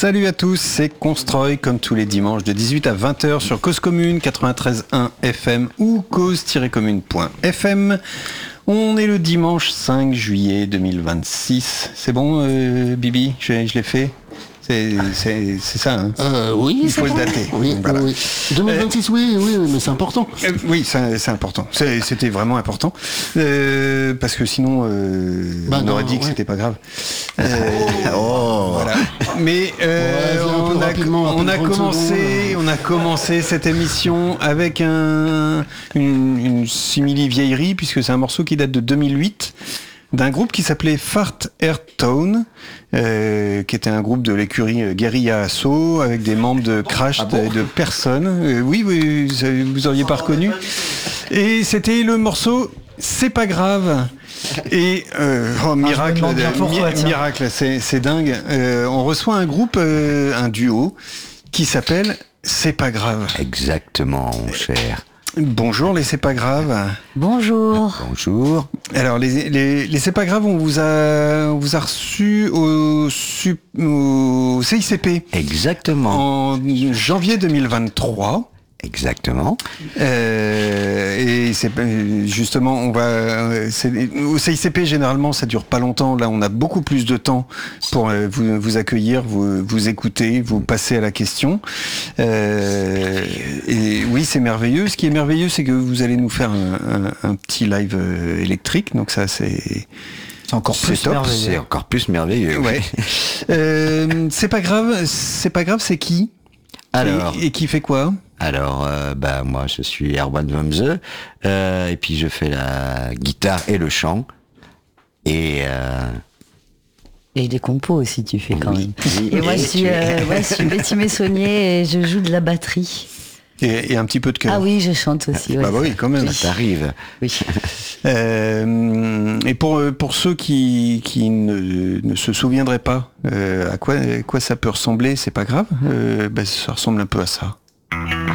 Salut à tous, c'est Constroy, comme tous les dimanches de 18 à 20h sur Cause Commune 93.1 FM ou cause-commune.fm. On est le dimanche 5 juillet 2026. C'est bon, Bibi, je l'ai fait. C'est ça, hein. Oui, il faut le dater. Oui, voilà. Oui. 2026, oui, mais c'est important. Oui, c'est important. C'était vraiment important. Parce que sinon, on aurait dit que c'était pas grave. Voilà. Mais on a commencé cette émission avec une simili-vieillerie, puisque c'est un morceau qui date de 2008. D'un groupe qui s'appelait Fart Air Tone, qui était un groupe de l'écurie Guérilla Assaut, avec des membres de Crash et de Personne. Oui, vous auriez pas reconnu. Et c'était le morceau C'est pas grave. Et miracle, c'est dingue. On reçoit un groupe, un duo, qui s'appelle C'est pas grave. Exactement, mon cher. Bonjour les C'est pas grave. Bonjour. Bonjour. Alors les C'est pas grave, on vous a reçu au CICP. Exactement. En janvier 2023. Exactement. Et c'est justement, au CICP généralement ça dure pas longtemps. Là, on a beaucoup plus de temps pour vous accueillir, vous écouter, vous passer à la question. Et oui, c'est merveilleux. Ce qui est merveilleux, c'est que vous allez nous faire un petit live électrique. Donc ça, c'est encore plus top. Merveilleux. C'est encore plus merveilleux. Ouais. C'est pas grave. C'est pas grave. C'est qui? Alors. Et qui fait quoi? Alors, moi, je suis Erwan Wamse, et puis je fais la guitare et le chant. Et des compos aussi, tu fais quand même. Et moi, je suis Betty Messonnier et je joue de la batterie. Et un petit peu de chœur. Ah oui, je chante aussi. Bah oui, quand même. Ça t'arrive. Oui. Et pour ceux qui ne se souviendraient pas à quoi ça peut ressembler, c'est pas grave. Ça ressemble un peu à ça.